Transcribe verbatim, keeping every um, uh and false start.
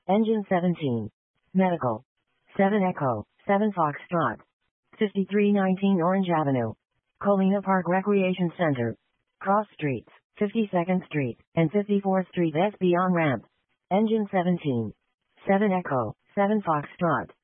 Engine seventeen. Medical. seven Echo, seven Foxtrot. fifty-three nineteen Orange Avenue. Colina Park Recreation Center. Cross Streets, fifty-second Street, and fifty-fourth Street S B on ramp. Engine seventeen. seven Echo, seven Foxtrot.